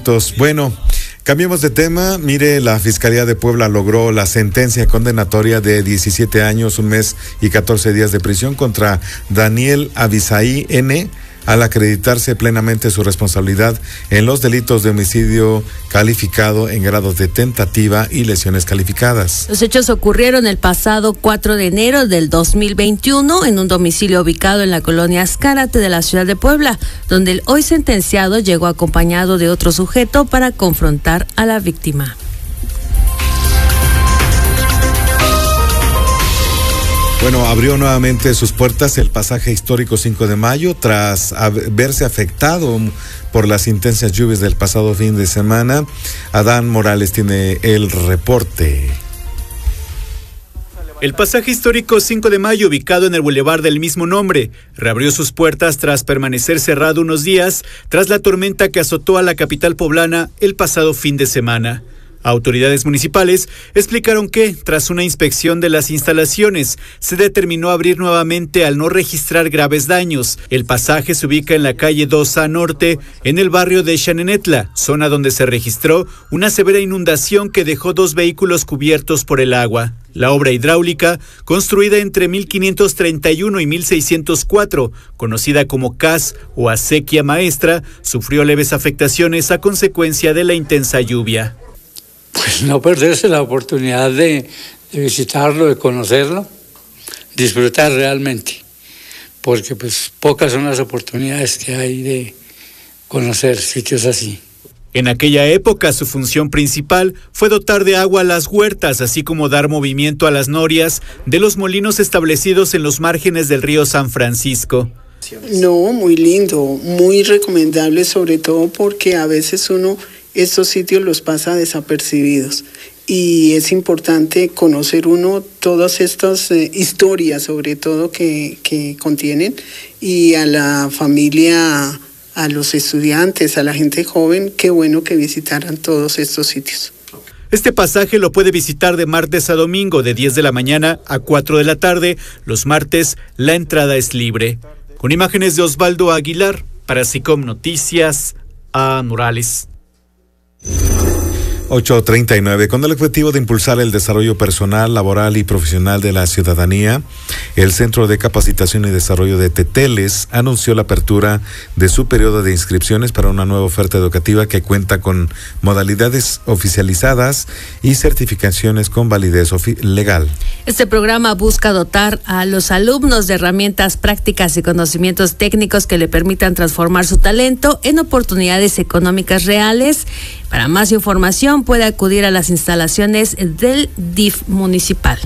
delitos. Bueno, cambiemos de tema. Mire, la Fiscalía de Puebla logró la sentencia condenatoria de 17 años, 1 mes y 14 días de prisión contra Daniel Abisaí N., al acreditarse plenamente su responsabilidad en los delitos de homicidio calificado en grados de tentativa y lesiones calificadas. Los hechos ocurrieron el pasado 4 de enero del 2021 en un domicilio ubicado en la colonia Azcárate de la ciudad de Puebla, donde el hoy sentenciado llegó acompañado de otro sujeto para confrontar a la víctima. Bueno, abrió nuevamente sus puertas el pasaje histórico 5 de mayo tras verse afectado por las intensas lluvias del pasado fin de semana. Adán Morales tiene el reporte. El pasaje histórico 5 de mayo, ubicado en el bulevar del mismo nombre, reabrió sus puertas tras permanecer cerrado unos días tras la tormenta que azotó a la capital poblana el pasado fin de semana. Autoridades municipales explicaron que, tras una inspección de las instalaciones, se determinó abrir nuevamente al no registrar graves daños. El pasaje se ubica en la calle 2A Norte, en el barrio de Xanenetla, zona donde se registró una severa inundación que dejó 2 vehículos cubiertos por el agua. La obra hidráulica, construida entre 1531 y 1604, conocida como CAS o acequia maestra, sufrió leves afectaciones a consecuencia de la intensa lluvia. Pues no perderse la oportunidad de visitarlo, de conocerlo, disfrutar realmente, porque pues pocas son las oportunidades que hay de conocer sitios así. En aquella época su función principal fue dotar de agua a las huertas, así como dar movimiento a las norias de los molinos establecidos en los márgenes del río San Francisco. No, muy lindo, muy recomendable, sobre todo porque a veces estos sitios los pasa desapercibidos y es importante conocer todas estas historias, sobre todo que contienen, y a la familia, a los estudiantes, a la gente joven, qué bueno que visitaran todos estos sitios. Este pasaje lo puede visitar de martes a domingo, de 10 de la mañana a 4 de la tarde. Los martes la entrada es libre. Con imágenes de Osvaldo Aguilar, para SICOM Noticias, a Morales. 8:39. Con el objetivo de impulsar el desarrollo personal, laboral y profesional de la ciudadanía, el Centro de Capacitación y Desarrollo de Teteles anunció la apertura de su periodo de inscripciones para una nueva oferta educativa que cuenta con modalidades oficializadas y certificaciones con validez legal. Este programa busca dotar a los alumnos de herramientas prácticas y conocimientos técnicos que le permitan transformar su talento en oportunidades económicas reales. Para más información puede acudir a las instalaciones del DIF municipal.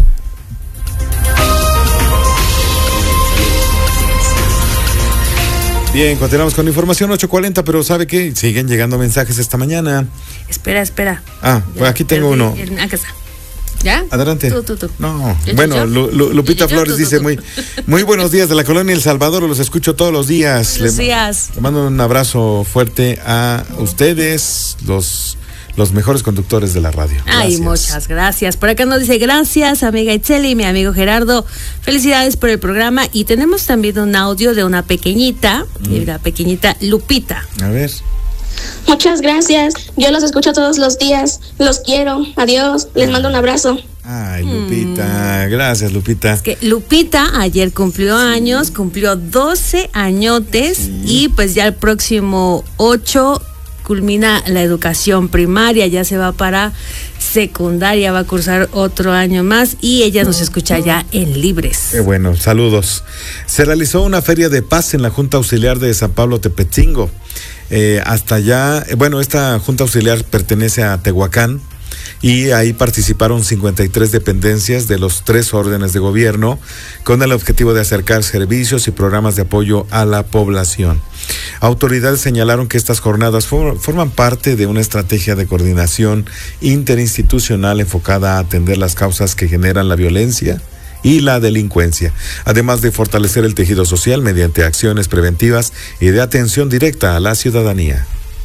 Bien, continuamos con información 8:40, pero ¿sabe qué? Siguen llegando mensajes esta mañana. Espera. Pues aquí tengo uno. Acá está. ¿Ya? Adelante. Tú. No, bueno, Lupita Flores dice muy buenos días de la colonia El Salvador, los escucho todos los días. Le mando un abrazo fuerte a ustedes, los mejores conductores de la radio. Ay, muchas gracias. Por acá nos dice gracias, amiga Itzeli, mi amigo Gerardo. Felicidades por el programa. Y tenemos también un audio de una pequeñita, Lupita. A ver. Muchas gracias. Yo los escucho todos los días. Los quiero. Adiós. Les mando un abrazo. Ay, Lupita. Gracias, Lupita. Es que Lupita ayer cumplió 12 añotes y pues ya el próximo 8 culmina la educación primaria, ya se va para secundaria, va a cursar otro año más y ella nos escucha ya en Libres. Qué bueno, saludos. Se realizó una feria de paz en la Junta Auxiliar de San Pablo Tepetzingó. Hasta allá, esta Junta Auxiliar pertenece a Tehuacán y ahí participaron 53 dependencias de los 3 órdenes de gobierno con el objetivo de acercar servicios y programas de apoyo a la población. Autoridades señalaron que estas jornadas forman parte de una estrategia de coordinación interinstitucional enfocada a atender las causas que generan la violencia y la delincuencia, además de fortalecer el tejido social mediante acciones preventivas y de atención directa a la ciudadanía.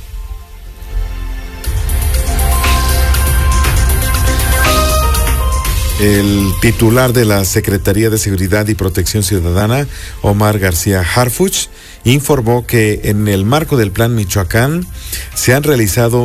El titular de la Secretaría de Seguridad y Protección Ciudadana, Omar García Harfuch, informó que en el marco del Plan Michoacán se han realizado